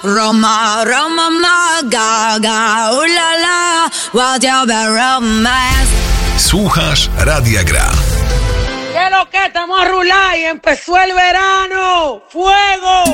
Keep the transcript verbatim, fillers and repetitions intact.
Roma, Roma, ma, gaga, ulala, whatever romance. Słuchasz Radia Gra. ¿Qué lo que? Estamos a rular y empezó el verano. ¡Fuego!